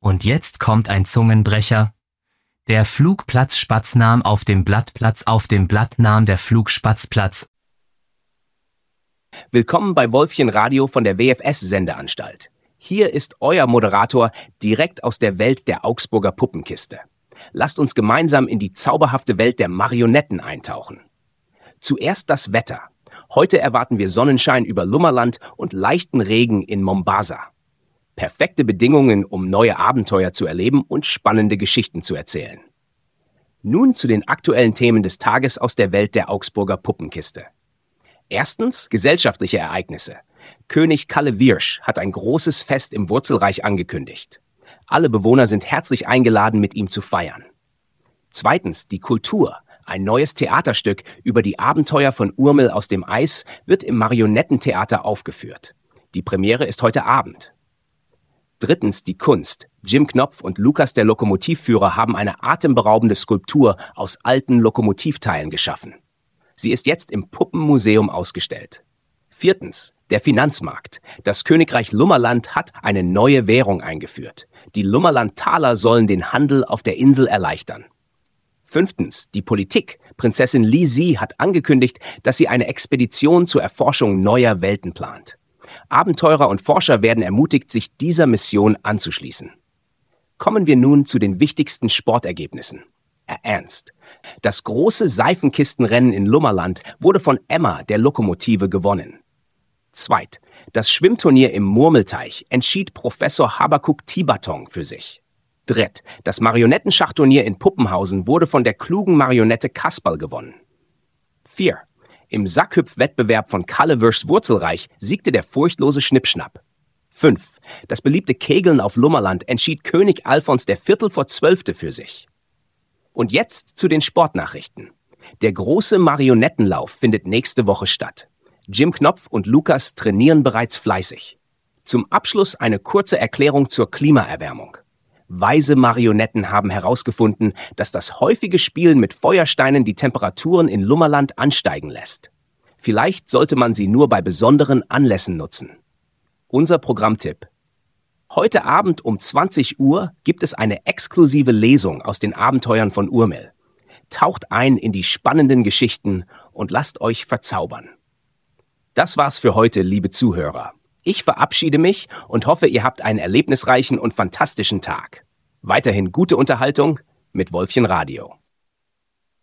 Und jetzt kommt ein Zungenbrecher. Der Flugplatzspatz nahm auf dem Blatt Platz, auf dem Blatt nahm der Flugspatz Platz. Willkommen bei Wolfchen Radio von der WFS-Sendeanstalt. Hier ist euer Moderator direkt aus der Welt der Augsburger Puppenkiste. Lasst uns gemeinsam in die zauberhafte Welt der Marionetten eintauchen. Zuerst das Wetter. Heute erwarten wir Sonnenschein über Lummerland und leichten Regen in Mombasa. Perfekte Bedingungen, um neue Abenteuer zu erleben und spannende Geschichten zu erzählen. Nun zu den aktuellen Themen des Tages aus der Welt der Augsburger Puppenkiste. Erstens gesellschaftliche Ereignisse. König Kalle Wirsch hat ein großes Fest im Wurzelreich angekündigt. Alle Bewohner sind herzlich eingeladen, mit ihm zu feiern. Zweitens die Kultur. Ein neues Theaterstück über die Abenteuer von Urmel aus dem Eis wird im Marionettentheater aufgeführt. Die Premiere ist heute Abend. Drittens die Kunst. Jim Knopf und Lukas der Lokomotivführer haben eine atemberaubende Skulptur aus alten Lokomotivteilen geschaffen. Sie ist jetzt im Puppenmuseum ausgestellt. Viertens, der Finanzmarkt. Das Königreich Lummerland hat eine neue Währung eingeführt. Die Lummerland-Taler sollen den Handel auf der Insel erleichtern. Fünftens, die Politik. Prinzessin Li Si hat angekündigt, dass sie eine Expedition zur Erforschung neuer Welten plant. Abenteurer und Forscher werden ermutigt, sich dieser Mission anzuschließen. Kommen wir nun zu den wichtigsten Sportergebnissen. Ernst. Das große Seifenkistenrennen in Lummerland wurde von Emma, der Lokomotive, gewonnen. Zweit. Das Schwimmturnier im Murmelteich entschied Professor Habakuk Tibatong für sich. Dritt. Das Marionettenschachturnier in Puppenhausen wurde von der klugen Marionette Kasperl gewonnen. 4. Im Sackhüpf-Wettbewerb von Kalle Wirschs Wurzelreich siegte der furchtlose Schnippschnapp. 5. Das beliebte Kegeln auf Lummerland entschied König Alfons der 11:45 für sich. Und jetzt zu den Sportnachrichten. Der große Marionettenlauf findet nächste Woche statt. Jim Knopf und Lukas trainieren bereits fleißig. Zum Abschluss eine kurze Erklärung zur Klimaerwärmung. Weise Marionetten haben herausgefunden, dass das häufige Spielen mit Feuersteinen die Temperaturen in Lummerland ansteigen lässt. Vielleicht sollte man sie nur bei besonderen Anlässen nutzen. Unser Programmtipp. Heute Abend um 20 Uhr gibt es eine exklusive Lesung aus den Abenteuern von Urmel. Taucht ein in die spannenden Geschichten und lasst euch verzaubern. Das war's für heute, liebe Zuhörer. Ich verabschiede mich und hoffe, ihr habt einen erlebnisreichen und fantastischen Tag. Weiterhin gute Unterhaltung mit Wolfchen Radio.